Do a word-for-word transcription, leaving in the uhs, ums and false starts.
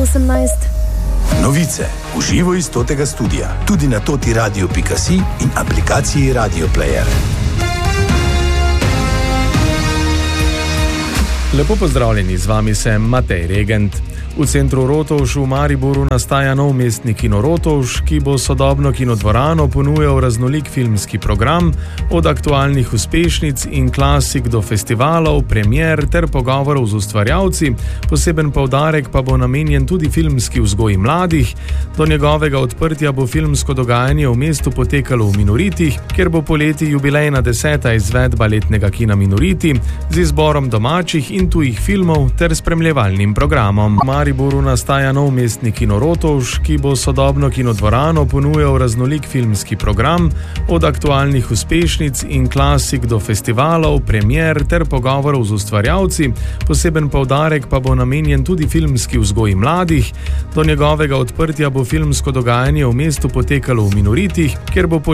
osemnajst. Novice v živo iz Totega studia, tudi na toti radio pika si in aplikaciji Radio Player. Lepo pozdravljeni, z vami sem Matej Regent. V centru Rotovž v Mariboru nastaja nov mestni kino Rotovž, ki bo sodobno kinodvorano ponujal raznolik filmski program, od aktualnih uspešnic in klasik do festivalov, premier ter pogovorov z ustvarjalci. Poseben poudarek pa bo namenjen tudi filmski vzgoji mladih. Do njegovega odprtja bo filmsko dogajanje v mestu potekalo v Minoritih, kjer bo poleti jubilejna deseta izvedba letnega kina Minoriti z izborom domačih in tujih filmov ter spremljevalnim programom. V Mariboru nastaja nov mestni kino Rotovž, ki bo sodobno kinodvorano ponujal raznolik filmski program, od aktualnih uspešnic in klasik do festivalov, premier ter pogovorov z ustvarjalci. Poseben poudarek pa bo namenjen tudi filmski vzgoji mladih. Do njegovega odprtja bo filmsko dogajanje v mestu potekalo v Minoritih, kjer bo